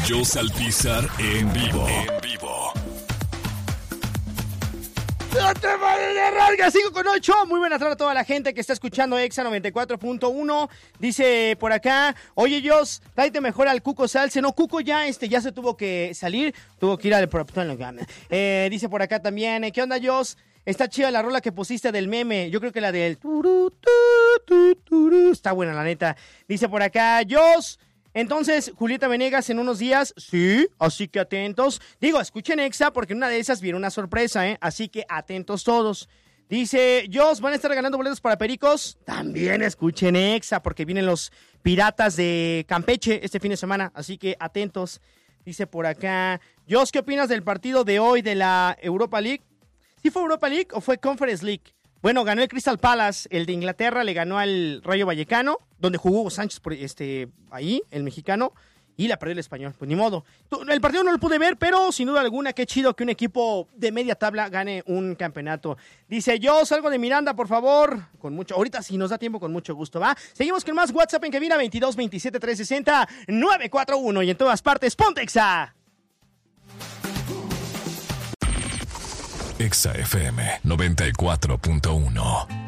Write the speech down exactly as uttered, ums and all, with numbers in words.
Joss Alpizar en vivo. En vivo. ¡No te vayas de rasga! cinco con ocho. Muy buenas tardes a toda la gente que está escuchando Exa noventa y cuatro punto uno. Dice por acá, oye, Joss, tráete mejor al Cuco Salce. No, Cuco ya este ya se tuvo que salir. Tuvo que ir al eh, Dice por acá también, ¿qué onda, Joss? Está chida la rola que pusiste del meme. Yo creo que la del turu, tu, tu, turu. Está buena, la neta. Dice por acá, Joss. Entonces, Julieta Venegas en unos días, sí, así que atentos. Digo, escuchen Exa porque en una de esas viene una sorpresa, ¿eh? Así que atentos todos. Dice, Joss, ¿van a estar ganando boletos para Pericos? También escuchen Exa porque vienen los Piratas de Campeche este fin de semana, así que atentos. Dice por acá, Joss, ¿qué opinas del partido de hoy de la Europa League? ¿Sí fue Europa League o fue Conference League? Bueno, ganó el Crystal Palace, el de Inglaterra le ganó al Rayo Vallecano, donde jugó Hugo Sánchez por este, ahí, el mexicano, y la perdió el español. Pues ni modo. El partido no lo pude ver, pero sin duda alguna, qué chido que un equipo de media tabla gane un campeonato. Dice, yo salgo de Miranda, por favor. Con mucho, ahorita si nos da tiempo, con mucho gusto, ¿va? Seguimos con más WhatsApp en cabina, veintidós veintisiete trescientos sesenta nueve cuatro uno, y en todas partes, ponte Exa. Exa F M noventa y cuatro punto uno.